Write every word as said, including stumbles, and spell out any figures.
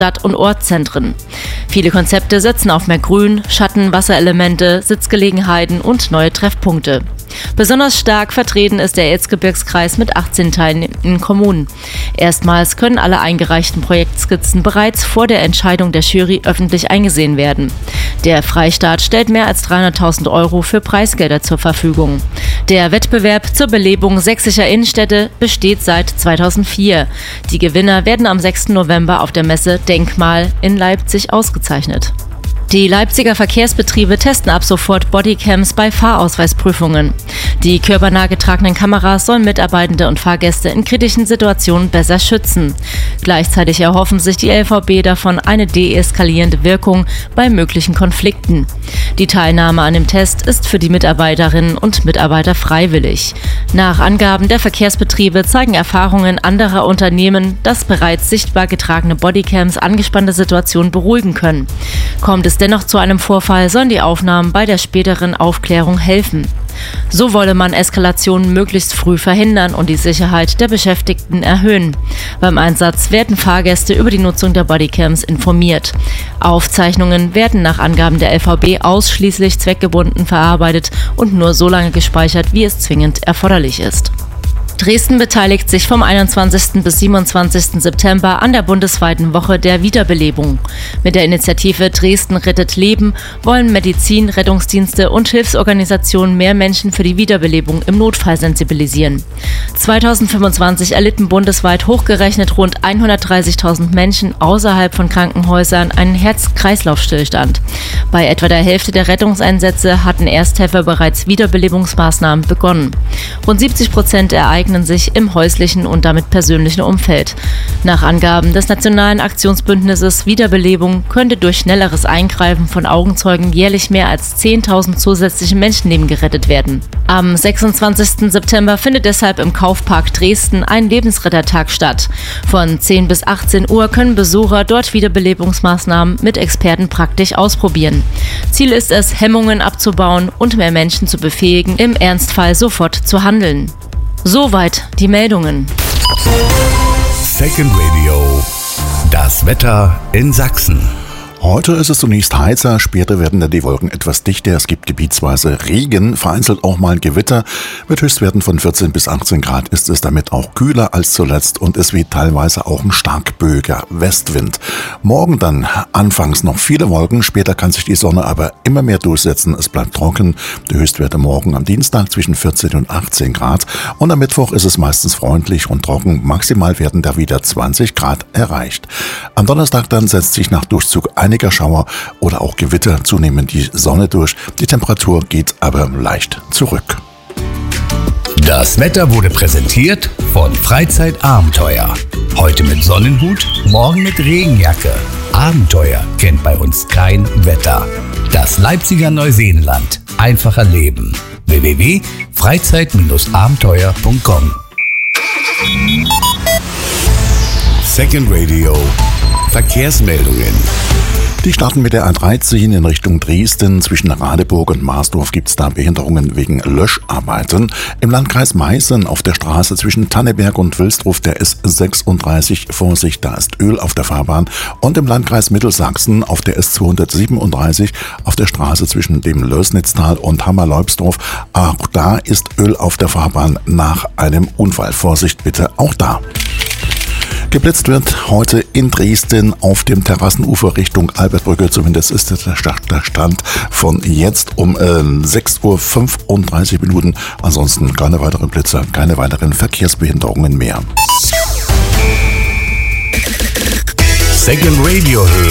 Stadt- und Ortszentren. Viele Konzepte setzen auf mehr Grün, Schatten, Wasserelemente, Sitzgelegenheiten und neue Treffpunkte. Besonders stark vertreten ist der Erzgebirgskreis mit achtzehn teilnehmenden Kommunen. Erstmals können alle eingereichten Projektskizzen bereits vor der Entscheidung der Jury öffentlich eingesehen werden. Der Freistaat stellt mehr als dreihunderttausend Euro für Preisgelder zur Verfügung. Der Wettbewerb zur Belebung sächsischer Innenstädte besteht seit zweitausendvier. Die Gewinner werden am sechsten November auf der Messe Denkmal in Leipzig ausgezeichnet. Die Leipziger Verkehrsbetriebe testen ab sofort Bodycams bei Fahrausweisprüfungen. Die körpernah getragenen Kameras sollen Mitarbeitende und Fahrgäste in kritischen Situationen besser schützen. Gleichzeitig erhoffen sich die L V B davon eine deeskalierende Wirkung bei möglichen Konflikten. Die Teilnahme an dem Test ist für die Mitarbeiterinnen und Mitarbeiter freiwillig. Nach Angaben der Verkehrsbetriebe zeigen Erfahrungen anderer Unternehmen, dass bereits sichtbar getragene Bodycams angespannte Situationen beruhigen können. Kommt es dennoch zu einem Vorfall, sollen die Aufnahmen bei der späteren Aufklärung helfen. So wolle man Eskalationen möglichst früh verhindern und die Sicherheit der Beschäftigten erhöhen. Beim Einsatz werden Fahrgäste über die Nutzung der Bodycams informiert. Aufzeichnungen werden nach Angaben der L V B ausschließlich zweckgebunden verarbeitet und nur so lange gespeichert, wie es zwingend erforderlich ist. Dresden beteiligt sich vom einundzwanzigsten bis siebenundzwanzigsten September an der bundesweiten Woche der Wiederbelebung. Mit der Initiative Dresden rettet Leben wollen Medizin, Rettungsdienste und Hilfsorganisationen mehr Menschen für die Wiederbelebung im Notfall sensibilisieren. zweitausendfünfundzwanzig erlitten bundesweit hochgerechnet rund hundertdreißigtausend Menschen außerhalb von Krankenhäusern einen Herz-Kreislauf-Stillstand. Bei etwa der Hälfte der Rettungseinsätze hatten Ersthelfer bereits Wiederbelebungsmaßnahmen begonnen. Rund siebzig Prozent der Ereignisse sich im häuslichen und damit persönlichen Umfeld. Nach Angaben des Nationalen Aktionsbündnisses Wiederbelebung könnte durch schnelleres Eingreifen von Augenzeugen jährlich mehr als zehntausend zusätzliche Menschenleben gerettet werden. Am sechsundzwanzigsten September findet deshalb im Kaufpark Dresden ein Lebensrettertag statt. Von zehn bis achtzehn Uhr können Besucher dort Wiederbelebungsmaßnahmen mit Experten praktisch ausprobieren. Ziel ist es, Hemmungen abzubauen und mehr Menschen zu befähigen, im Ernstfall sofort zu handeln. Soweit die Meldungen. Second Radio. Das Wetter in Sachsen. Heute ist es zunächst heißer, später werden dann die Wolken etwas dichter, es gibt gebietsweise Regen, vereinzelt auch mal Gewitter. Mit Höchstwerten von vierzehn bis achtzehn Grad ist es damit auch kühler als zuletzt und es weht teilweise auch ein stark böiger Westwind. Morgen dann anfangs noch viele Wolken, später kann sich die Sonne aber immer mehr durchsetzen, es bleibt trocken. Die Höchstwerte morgen am Dienstag zwischen vierzehn und achtzehn Grad und am Mittwoch ist es meistens freundlich und trocken, maximal werden da wieder zwanzig Grad erreicht. Am Donnerstag dann setzt sich nach Durchzug ein Einiger Schauer oder auch Gewitter zunehmend die Sonne durch. Die Temperatur geht aber leicht zurück. Das Wetter wurde präsentiert von Freizeitabenteuer. Heute mit Sonnenhut, morgen mit Regenjacke. Abenteuer kennt bei uns kein Wetter. Das Leipziger Neuseenland. Einfacher Leben. w w w punkt freizeit abenteuer punkt com Second Radio. Verkehrsmeldungen. Die starten mit der A dreizehn in Richtung Dresden. Zwischen Radeburg und Marsdorf gibt es da Behinderungen wegen Löscharbeiten. Im Landkreis Meißen auf der Straße zwischen Tanneberg und Wilsdruff der S sechsunddreißig. Vorsicht, da ist Öl auf der Fahrbahn. Und im Landkreis Mittelsachsen auf der S zweihundertsiebenunddreißig auf der Straße zwischen dem Lößnitztal und Hammerleubsdorf. Auch da ist Öl auf der Fahrbahn nach einem Unfall. Vorsicht bitte auch da. Geblitzt wird heute in Dresden auf dem Terrassenufer Richtung Albertbrücke. Zumindest ist der Stand von jetzt um äh, sechs Uhr fünfunddreißig Minuten. Ansonsten keine weiteren Blitzer, keine weiteren Verkehrsbehinderungen mehr. Second Radio hören.